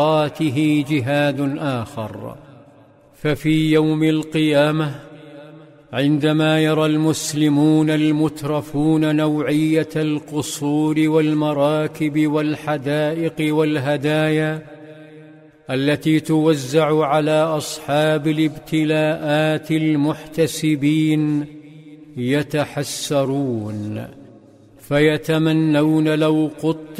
ذاته جهاد آخر. ففي يوم القيامة عندما يرى المسلمون المترفون نوعية القصور والمراكب والحدائق والهدايا التي توزع على أصحاب الابتلاءات المحتسبين، يتحسرون فيتمنون لو قطع